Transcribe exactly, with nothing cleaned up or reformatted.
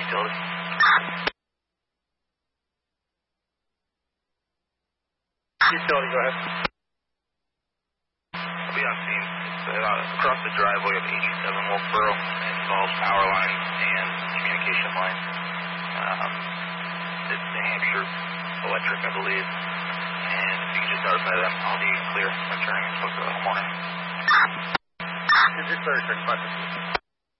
utility. Utility, go ahead. I'll be on scene. It's uh, across the driveway of eighty-seven Wolfboro. It involves power lines and communication lines. Um, it's New Hampshire Electric, I believe. And if you can just notify them, I'll be clear. I'm turning into a morning. Is this third check,